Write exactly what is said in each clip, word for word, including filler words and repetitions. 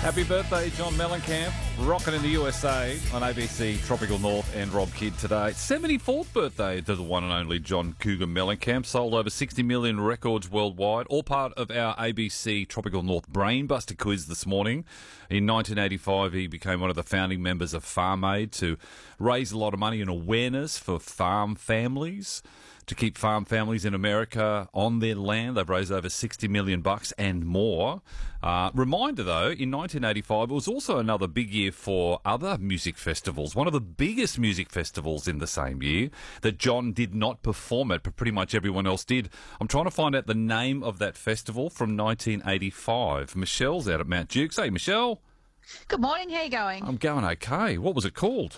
Happy birthday, John Mellencamp. Rocking in the U S A on A B C Tropical North and Rob Kidd today. seventy-fourth birthday to the one and only John Cougar Mellencamp. Sold over sixty million records worldwide. All part of our A B C Tropical North Brainbuster quiz this morning. In nineteen eighty-five, he became one of the founding members of Farm Aid to raise a lot of money and awareness for farm families, to keep farm families in America on their land. They've raised over sixty million bucks and more. Uh, reminder though, in nineteen eighty-five, it was also another big year for other music festivals. One of the biggest music festivals in the same year that John did not perform at, but pretty much everyone else did. I'm trying to find out the name of that festival from nineteen eighty-five. Michelle's out at Mount Dukes. Hey, Michelle. Good morning. How are you going? I'm going okay. What was it called?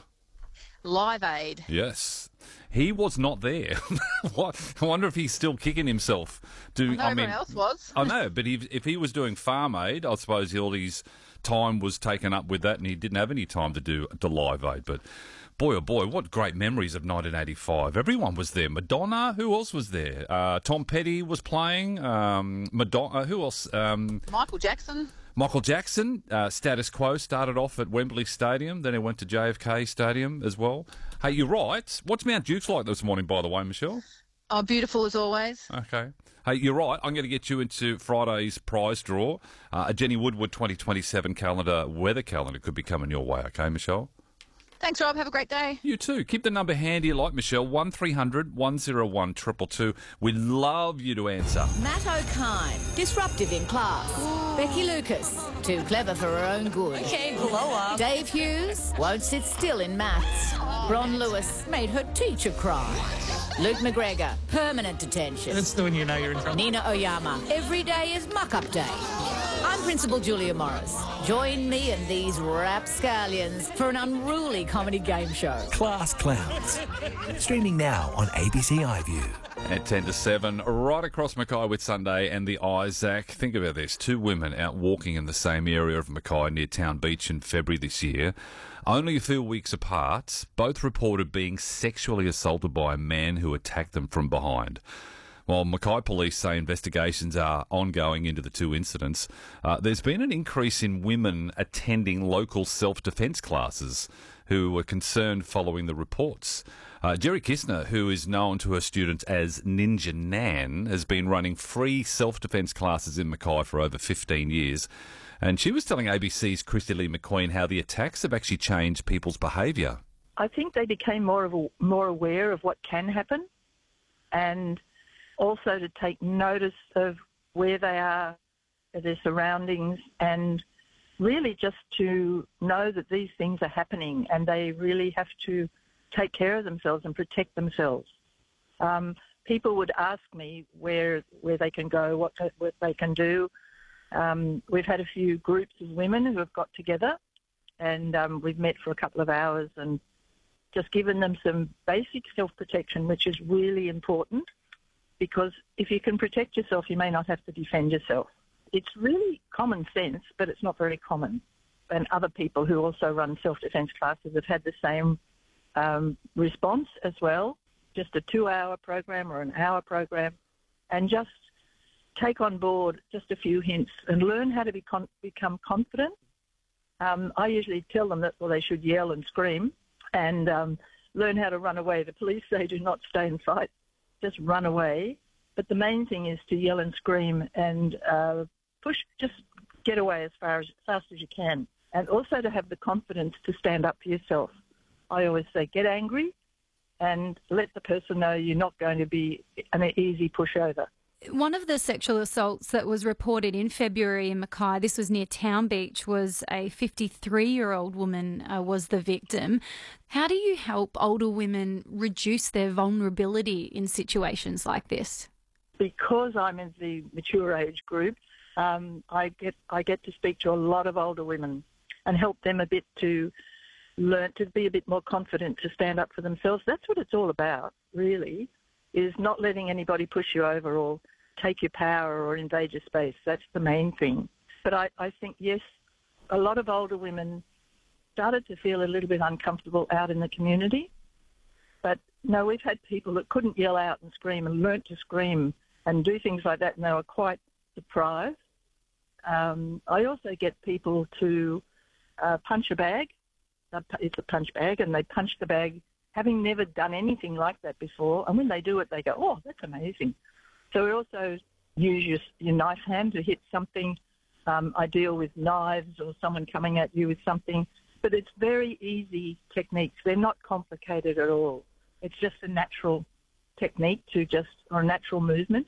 Live Aid. Yes. He was not there. What? I wonder if he's still kicking himself. Do, I know I everyone mean, else was. I know, but if, if he was doing Farm Aid, I suppose all his time was taken up with that and he didn't have any time to do the Live Aid. But boy, oh boy, what great memories of nineteen eighty-five. Everyone was there. Madonna, who else was there? Uh, Tom Petty was playing. Um, Madonna, who else? Um, Michael Jackson. Michael Jackson, uh, Status Quo, started off at Wembley Stadium, then he went to J F K Stadium as well. Hey, you're right. What's Mount Dukes like this morning, by the way, Michelle? Oh, beautiful as always. Okay. Hey, you're right. I'm going to get you into Friday's prize draw. Uh, a Jenny Woodward twenty twenty-seven calendar, weather calendar could be coming your way, okay, Michelle? Thanks, Rob. Have a great day. You too. Keep the number handy like Michelle, one three hundred one oh one two two two. We'd love you to answer. Matt O'Kine, disruptive in class. Becky Lucas, too clever for her own good. Okay, blow up. Dave Hughes, won't sit still in maths. Ron Lewis made her teacher cry. Luke McGregor, permanent detention. That's the when you know you're in trouble. Nina Oyama, every day is muck-up day. I'm Principal Julia Morris. Join me and these rapscallions for an unruly comedy game show. Class Clowns. Streaming now on A B C iView. At ten to seven, right across Mackay with Sunday and the Isaac. Think about this. Two women out walking in the same area of Mackay near Town Beach in February this year. Only a few weeks apart, both reported being sexually assaulted by a man who attacked them from behind. While Mackay police say investigations are ongoing into the two incidents, uh, there's been an increase in women attending local self-defence classes who were concerned following the reports. Uh, Jerry Kistner, who is known to her students as Ninja Nan, has been running free self-defence classes in Mackay for over fifteen years. And she was telling A B C's Christy Lee McQueen how the attacks have actually changed people's behaviour. I think they became more of a, more aware of what can happen, and also to take notice of where they are, their surroundings, and really just to know that these things are happening and they really have to take care of themselves and protect themselves. Um, people would ask me where where they can go, what, what they can do. Um, we've had a few groups of women who have got together and um, we've met for a couple of hours and just given them some basic self-protection, which is really important. Because if you can protect yourself, you may not have to defend yourself. It's really common sense, but it's not very common. And other people who also run self-defence classes have had the same um, response as well, just a two-hour program or an hour program, and just take on board just a few hints and learn how to be con- become confident. Um, I usually tell them that well, they should yell and scream and um, learn how to run away. The police say do not stay and fight. Just run away. But the main thing is to yell and scream and uh, push, just get away as far as fast as you can. And also to have the confidence to stand up for yourself. I always say get angry and let the person know you're not going to be an easy pushover. One of the sexual assaults that was reported in February in Mackay, this was near Town Beach, was a fifty-three-year-old woman uh, was the victim. How do you help older women reduce their vulnerability in situations like this? Because I'm in the mature age group, um, I get I get to speak to a lot of older women and help them a bit to learn to be a bit more confident to stand up for themselves. That's what it's all about, really, is not letting anybody push you over or take your power or invade your space. That's the main thing. But I, I think, yes, a lot of older women started to feel a little bit uncomfortable out in the community. But, no, we've had people that couldn't yell out and scream and learnt to scream and do things like that, and they were quite surprised. Um, I also get people to uh, punch a bag. It's a punch bag, and they punch the bag having never done anything like that before. And when they do it, they go, oh, that's amazing. So we also use your, your knife hand to hit something. Um, I deal with knives or someone coming at you with something. But it's very easy techniques. They're not complicated at all. It's just a natural technique to just, or a natural movement.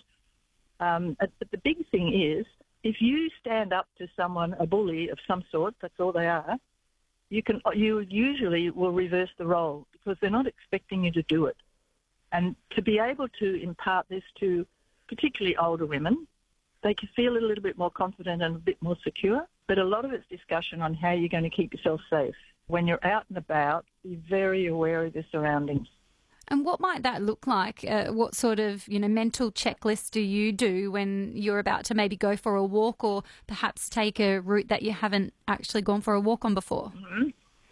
Um, but the big thing is, if you stand up to someone, a bully of some sort, that's all they are, you can, you usually will reverse the role because they're not expecting you to do it. And to be able to impart this to particularly older women, they can feel a little bit more confident and a bit more secure. But a lot of it's discussion on how you're going to keep yourself safe. When you're out and about, be very aware of your surroundings. And what might that look like? Uh, what sort of, you know, mental checklist do you do when you're about to maybe go for a walk or perhaps take a route that you haven't actually gone for a walk on before? Mm-hmm.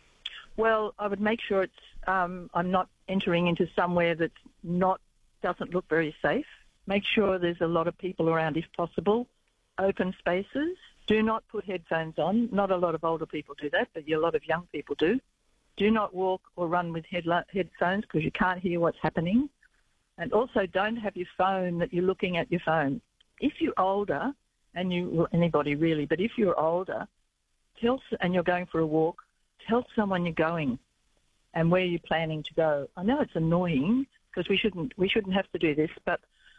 Well, I would make sure it's um, I'm not entering into somewhere that's not doesn't look very safe. Make sure there's a lot of people around if possible. Open spaces. Do not put headphones on. Not a lot of older people do that, but a lot of young people do. Do not walk or run with headphones because you can't hear what's happening. And also don't have your phone that you're looking at your phone. If you're older, and you, well, anybody really, but if you're older, tell, and you're going for a walk, tell someone you're going and where you're planning to go. I know it's annoying because we shouldn't, we shouldn't have to do this, but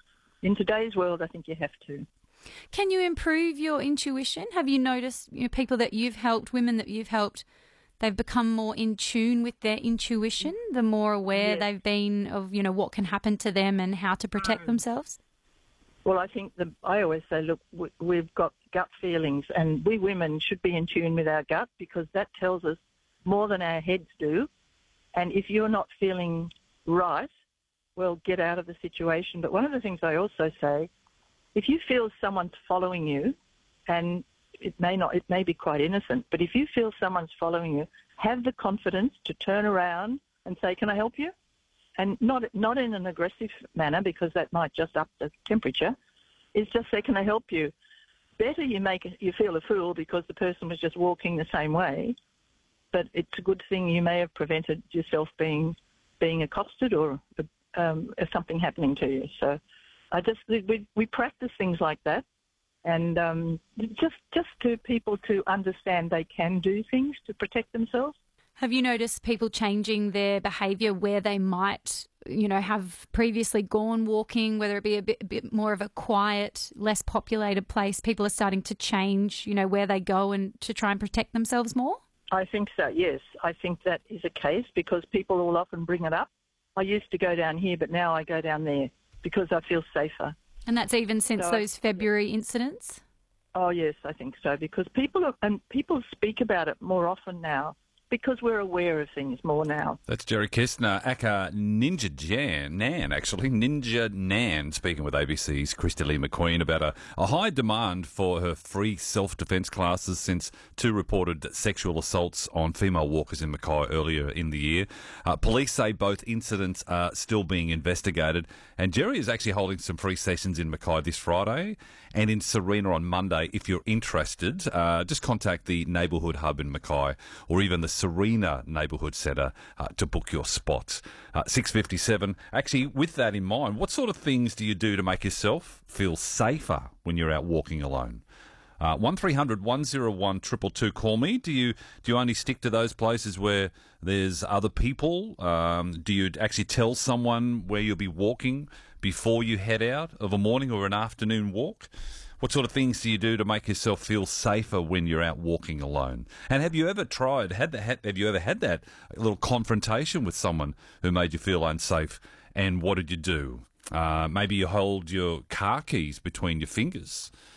in today's world, I think you have to. Can you improve your intuition? Have you noticed, you know, people that you've helped, women that you've helped, they've become more in tune with their intuition, the more aware Yes. they've been of, you know, what can happen to them and how to protect Mm. themselves? Well, I think the, I always say, look, we, we've got gut feelings, and we women should be in tune with our gut because that tells us more than our heads do. And if you're not feeling right, well, get out of the situation. But one of the things I also say, if you feel someone's following you, and it may not, it may be quite innocent, but if you feel someone's following you, have the confidence to turn around and say, can I help you? And not not in an aggressive manner because that might just up the temperature. It's just say, can I help you? Better you make you feel a fool because the person was just walking the same way, but it's a good thing you may have prevented yourself being being accosted or um, something happening to you. So I just we we practice things like that. And um, just just to people to understand they can do things to protect themselves. Have you noticed people changing their behaviour where they might, you know, have previously gone walking, whether it be a bit, a bit more of a quiet, less populated place? People are starting to change, you know, where they go and to try and protect themselves more? I think so, yes. I think that is a case because people will often bring it up. I used to go down here, but now I go down there because I feel safer. And that's even since So, those February incidents? Oh, yes, I think so, because people are, and people speak about it more often now because we're aware of things more now. That's Jerry Kestner, aka Ninja Jan, Nan, actually, Ninja Nan, speaking with A B C's Christy Lee McQueen about a, a high demand for her free self-defence classes since two reported sexual assaults on female walkers in Mackay earlier in the year. Uh, police say both incidents are still being investigated, and Jerry is actually holding some free sessions in Mackay this Friday and in Serena on Monday. If you're interested, uh, just contact the Neighbourhood Hub in Mackay or even the Serena Neighbourhood Centre uh, to book your spots. Uh, six fifty-seven. Actually, with that in mind, what sort of things do you do to make yourself feel safer when you're out walking alone? Uh, one three hundred one oh one two two two. Call me. Do you do you only stick to those places where there's other people? Um, do you actually tell someone where you'll be walking before you head out of a morning or an afternoon walk? What sort of things do you do to make yourself feel safer when you're out walking alone? And have you ever tried, had the, have you ever had that little confrontation with someone who made you feel unsafe? And what did you do? Uh, maybe you hold your car keys between your fingers.